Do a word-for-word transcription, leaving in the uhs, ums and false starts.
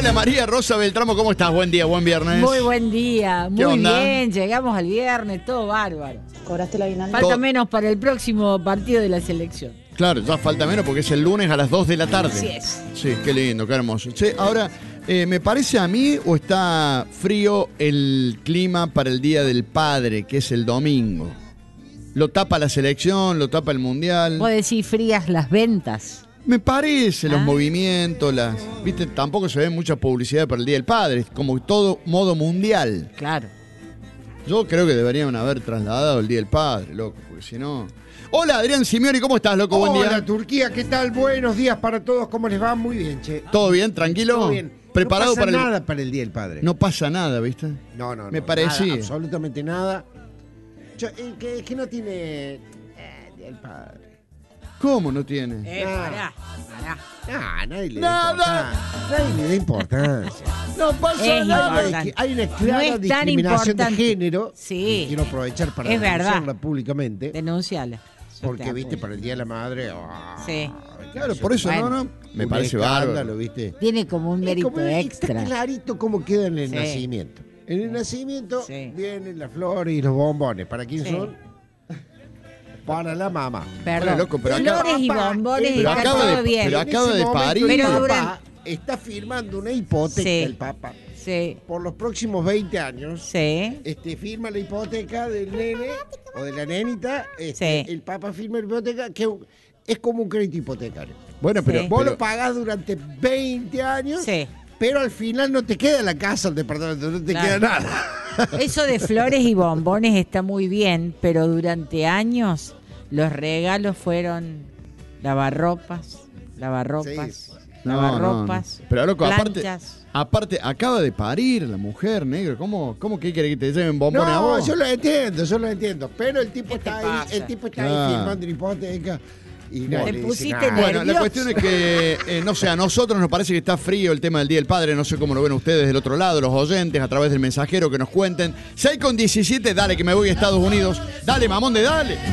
Hola María Rosa Beltramo, ¿cómo estás? Buen día, buen viernes. Muy buen día, muy onda? bien, llegamos al viernes, todo bárbaro. ¿Cobraste la aguinaldo? Falta Todo- menos para el próximo partido de la selección. Claro, ya falta menos porque es el lunes a las dos de la tarde. Así es. Sí, qué lindo, qué hermoso. Che, ahora, eh, ¿me parece a mí o está frío el clima para el Día del Padre, que es el domingo? Lo tapa la selección, lo tapa el Mundial. Vos decís frías las ventas. Me parece, los Ah. movimientos, las... Viste, tampoco se ve mucha publicidad para el Día del Padre, es como todo modo mundial. Claro. Yo creo que deberían haber trasladado el Día del Padre, loco, porque si no... Hola, Adrián Simeoni, ¿cómo estás, loco? Buen Hola, día. Turquía, ¿qué tal? Buenos días para todos, ¿cómo les va? Muy bien, che. ¿Todo bien? ¿Tranquilo? Todo bien. ¿Preparado no pasa para el...? nada para el Día del Padre. No pasa nada, ¿viste? no, no. me no, parecía. nada, absolutamente nada. Yo, eh, que, que no tiene... Eh, Día del Padre. ¿Cómo no tiene? Eh, Ah. pará, pará. Ah, nadie le Nada. da importancia. Nadie le da importancia. No pasa Es nada. importante. Hay, que- hay una clara No es tan discriminación de importante. género. Sí. Y quiero aprovechar para Es verdad. denunciarla públicamente. Denunciala. Yo Porque, te viste, apoyo. para el Día de la Madre... ah, Sí. Claro, por eso, Bueno. no, no. Me un parece escándalo, bárbaro. ¿viste? Tiene como un Es mérito como- Está extra. clarito cómo queda en el Sí. nacimiento. En el nacimiento Sí. vienen las flores y los bombones. ¿Para quién Sí. son? Para la mamá. Perdón. Bueno, loco, pero acá- Flores y Papá, bombones pero está acaba todo de- bien. pero En acaba ese de momento, parir. el Pero papá durante- está firmando una hipoteca, Sí. el papá, Sí, por los próximos veinte años. sí. Este, firma la hipoteca del nene o de la nenita. Este, Sí. El papá firma la hipoteca, que es como un crédito hipotecario. Bueno, pero... Sí. Vos pero- lo pagás durante veinte años, Sí. pero al final no te queda la casa, el departamento, no te Claro. queda nada. Eso de flores y bombones está muy bien, pero durante años los regalos fueron lavarropas, lavarropas, Sí. No, no, lavarropas, no. Pero, loco, aparte, planchas. aparte, acaba de parir la mujer, negro. ¿Cómo, cómo que quiere que te lleven bombones a No, vos? yo lo entiendo, yo lo entiendo. Pero el tipo ¿Qué te está ahí, pasa? el tipo está Claro. ahí firmando la hipoteca. Y no Te le dice pusiste nada. nervioso. Bueno, la cuestión es que, eh, no sé, a nosotros nos parece que está frío el tema del Día del Padre. No sé cómo lo ven ustedes del otro lado, los oyentes, a través del mensajero que nos cuenten. seis con diecisiete, dale que me voy a Estados Unidos. Dale, mamón de dale.